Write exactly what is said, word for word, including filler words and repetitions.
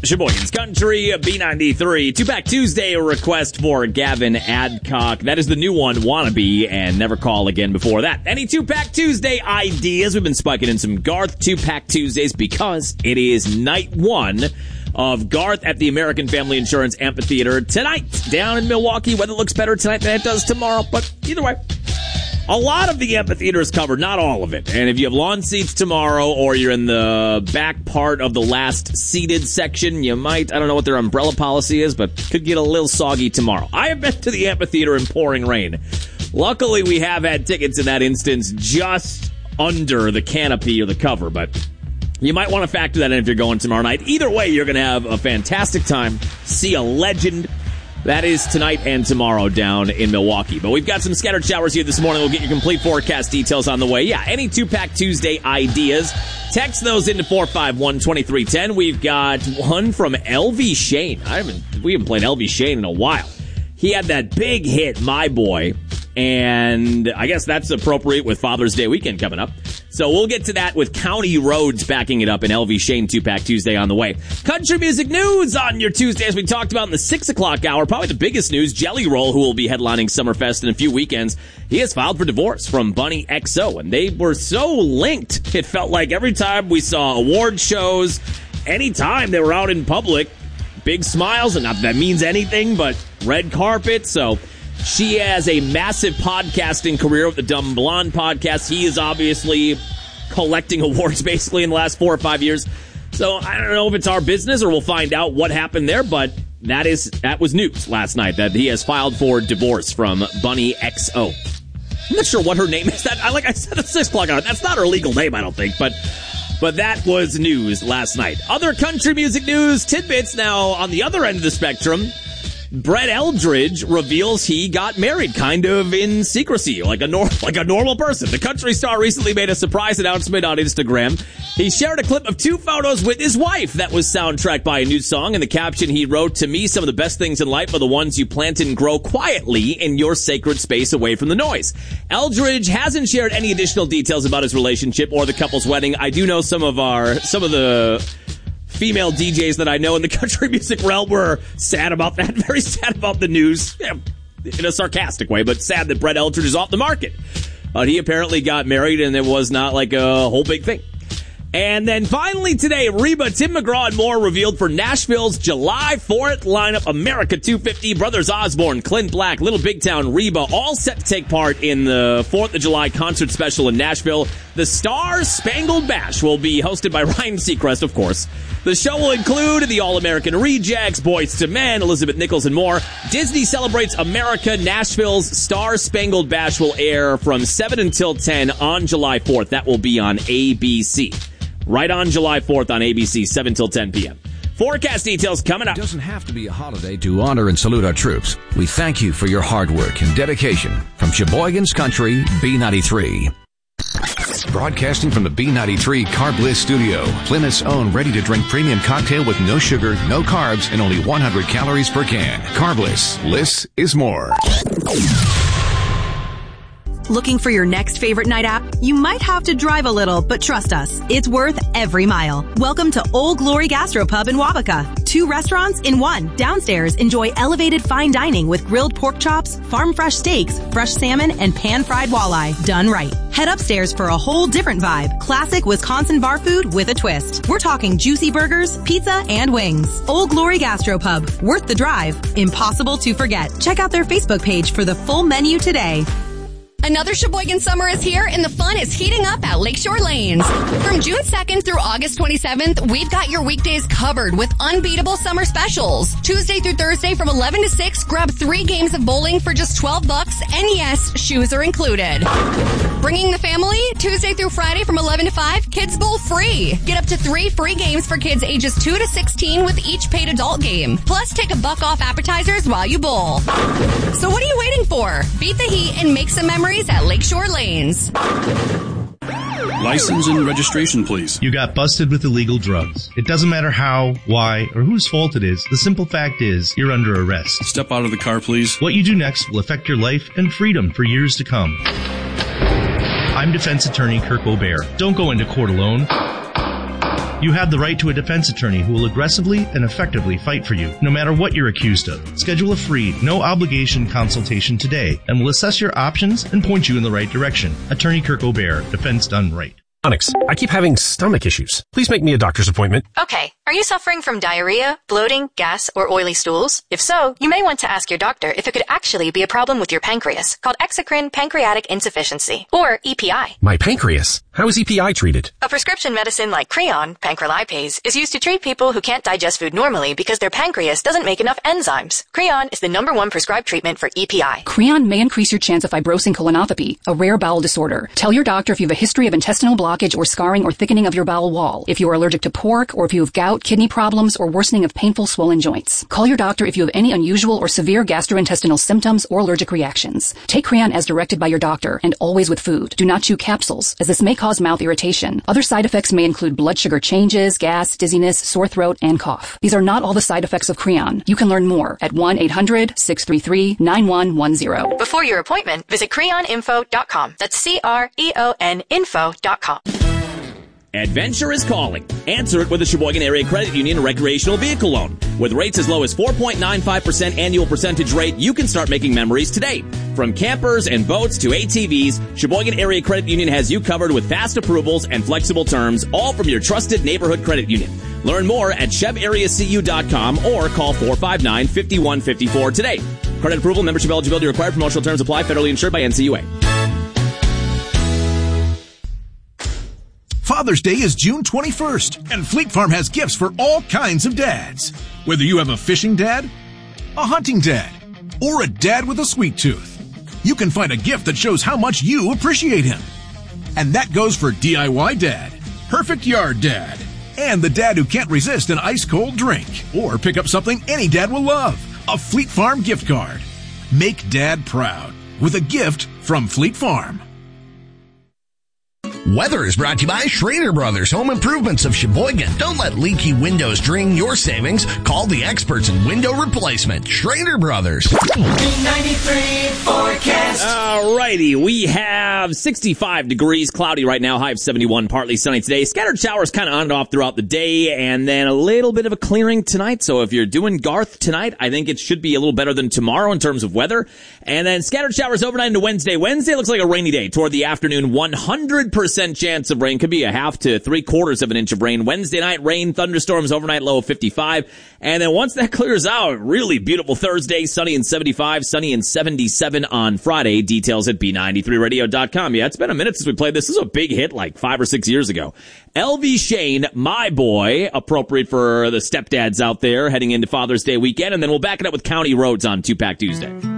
Sheboygan's Country, B ninety-three. Two-Pack Tuesday request for Gavin Adcock. That is the new one, Wannabe, and Never Call Again before that. Any Two-Pack Tuesday ideas? We've been spiking in some Garth Two-Pack Tuesdays because it is night one of Garth at the American Family Insurance Amphitheater tonight down in Milwaukee. Weather looks better tonight than it does tomorrow, but either way. A lot of the amphitheater is covered, not all of it. And if you have lawn seats tomorrow or you're in the back part of the last seated section, you might, I don't know what their umbrella policy is, but could get a little soggy tomorrow. I have been to the amphitheater in pouring rain. Luckily, we have had tickets in that instance just under the canopy or the cover, but you might want to factor that in if you're going tomorrow night. Either way, you're going to have a fantastic time, see a legend. That is tonight and tomorrow down in Milwaukee. But we've got some scattered showers here this morning. We'll get your complete forecast details on the way. Yeah, any Two-Pack Tuesday ideas, text those into four five one, two three one zero. We've got one from L V Shane. I haven't, we haven't played L V Shane in a while. He had that big hit, My Boy, and I guess that's appropriate with Father's Day weekend coming up. So we'll get to that with County Roads backing it up in L V Shane Two-Pack Tuesday on the way. Country music news on your Tuesday, as we talked about in the six o'clock hour. Probably the biggest news, Jelly Roll, who will be headlining Summerfest in a few weekends. He has filed for divorce from Bunny X O, and they were so linked. It felt like every time we saw award shows, anytime they were out in public, big smiles, and not that, that means anything, but red carpet, so... She has a massive podcasting career with the Dumb Blonde podcast. He is obviously collecting awards basically in the last four or five years. So I don't know if it's our business or we'll find out what happened there, but that is that was news last night that he has filed for divorce from Bunny X O. I'm not sure what her name is. That I like I said at six o'clock hour. That's not her legal name, I don't think, but but that was news last night. Other country music news tidbits now on the other end of the spectrum. Brett Eldridge reveals he got married kind of in secrecy, like a nor- like a normal person. The country star recently made a surprise announcement on Instagram. He shared a clip of two photos with his wife that was soundtracked by a new song. In the caption, he wrote, "To me, some of the best things in life are the ones you plant and grow quietly in your sacred space away from the noise." Eldridge hasn't shared any additional details about his relationship or the couple's wedding. I do know some of our, some of the... female D Js that I know in the country music realm were sad about that, very sad about the news, yeah, in a sarcastic way, but sad that Brett Eldridge is off the market. But he apparently got married, and it was not like a whole big thing. And then finally today, Reba, Tim McGraw, and more revealed for Nashville's July fourth lineup. America two fifty, Brothers Osborne, Clint Black, Little Big Town, Reba, all set to take part in the fourth of July concert special in Nashville. The Star Spangled Bash will be hosted by Ryan Seacrest, of course. The show will include the All-American Rejects, Boyz two Men, Elizabeth Nichols, and more. Disney celebrates America. Nashville's Star Spangled Bash will air from seven until ten on July fourth. That will be on A B C. Right on July fourth on A B C, seven till ten p.m. Forecast details coming up. It doesn't have to be a holiday to honor and salute our troops. We thank you for your hard work and dedication. From Sheboygan's Country, B ninety-three. Broadcasting from the B ninety-three Carb Bliss studio, Plymouth's own ready-to-drink premium cocktail with no sugar, no carbs, and only one hundred calories per can. Carb Bliss. Bliss is more. Looking for your next favorite night out? You might have to drive a little, but trust us, it's worth every mile. Welcome to Old Glory Gastropub in Wabaca. Two restaurants in one. Downstairs, enjoy elevated fine dining with grilled pork chops, farm-fresh steaks, fresh salmon, and pan-fried walleye. Done right. Head upstairs for a whole different vibe. Classic Wisconsin bar food with a twist. We're talking juicy burgers, pizza, and wings. Old Glory Gastropub. Worth the drive. Impossible to forget. Check out their Facebook page for the full menu today. Another Sheboygan summer is here, and the fun is heating up at Lakeshore Lanes. From June second through August twenty-seventh, we've got your weekdays covered with unbeatable summer specials. Tuesday through Thursday from eleven to six, grab three games of bowling for just twelve bucks, and yes, shoes are included. Bringing the family? Tuesday through Friday from eleven to five, Kids Bowl free. Get up to three free games for kids ages two to sixteen with each paid adult game. Plus, take a buck off appetizers while you bowl. So what are you waiting for? Beat the heat and make some memories at Lakeshore Lanes. License and registration, please. You got busted with illegal drugs. It doesn't matter how, why, or whose fault it is. The simple fact is, you're under arrest. Step out of the car, please. What you do next will affect your life and freedom for years to come. I'm defense attorney Kirk O'Bear. Don't go into court alone. You have the right to a defense attorney who will aggressively and effectively fight for you, no matter what you're accused of. Schedule a free, no-obligation consultation today, and we'll assess your options and point you in the right direction. Attorney Kirk O'Bear, defense done right. Onyx, I keep having stomach issues. Please make me a doctor's appointment. Okay. Are you suffering from diarrhea, bloating, gas, or oily stools? If so, you may want to ask your doctor if it could actually be a problem with your pancreas, called exocrine pancreatic insufficiency, or E P I. My pancreas? How is E P I treated? A prescription medicine like Creon, pancrelipase, is used to treat people who can't digest food normally because their pancreas doesn't make enough enzymes. Creon is the number one prescribed treatment for E P I. Creon may increase your chance of fibrosing colonopathy, a rare bowel disorder. Tell your doctor if you have a history of intestinal blockage or scarring or thickening of your bowel wall, if you are allergic to pork, or if you have gout, kidney problems, or worsening of painful swollen joints. Call your doctor if you have any unusual or severe gastrointestinal symptoms or allergic reactions. Take Creon as directed by your doctor, and always with food. Do not chew capsules, as this may cause mouth irritation. Other side effects may include blood sugar changes, gas, dizziness, sore throat, and cough. These are not all the side effects of Creon. You can learn more at one eight hundred six three three nine one one zero. Before your appointment, visit creon info dot com. That's C R E O N info dot com. Adventure is calling. Answer it with a Sheboygan Area Credit Union recreational vehicle loan. With rates as low as four point nine five percent annual percentage rate, you can start making memories today. From campers and boats to A T Vs, Sheboygan Area Credit Union has you covered with fast approvals and flexible terms, all from your trusted neighborhood credit union. Learn more at chev area c u dot com or call four five nine, five one five four today. Credit approval, membership eligibility required, promotional terms apply, federally insured by N C U A. Father's Day is June twenty-first, and Fleet Farm has gifts for all kinds of dads. Whether you have a fishing dad, a hunting dad, or a dad with a sweet tooth, you can find a gift that shows how much you appreciate him. And that goes for D I Y dad, perfect yard dad, and the dad who can't resist an ice-cold drink. Or pick up something any dad will love, a Fleet Farm gift card. Make dad proud with a gift from Fleet Farm. Weather is brought to you by Schrader Brothers Home Improvements of Sheboygan. Don't let leaky windows drain your savings. Call the experts in window replacement. Schrader Brothers. B ninety-three forecast. Alrighty, we have sixty-five degrees, cloudy right now, high of seventy-one, partly sunny today. Scattered showers kind of on and off throughout the day, and then a little bit of a clearing tonight. So if you're doing Garth tonight, I think it should be a little better than tomorrow in terms of weather. And then scattered showers overnight into Wednesday. Wednesday looks like a rainy day toward the afternoon. one hundred percent chance of rain, could be a half to three quarters of an inch of rain. Wednesday night, rain, thunderstorms overnight, low of fifty-five. And then once that clears out, really beautiful Thursday, sunny and seventy-five, sunny and seventy-seven on Friday. Details at b ninety-three radio dot com. Yeah, it's been a minute since we played this. This is a big hit like five or six years ago. L V Shane, My Boy, appropriate for the stepdads out there heading into Father's Day weekend. And then we'll back it up with County Roads on Two Pack Tuesday.